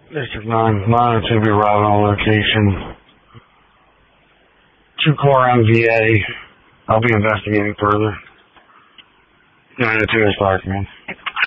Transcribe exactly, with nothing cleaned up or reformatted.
District nine, nine oh two be arriving on location. Two car M V A. I'll be investigating further. nine oh two is Fire Command.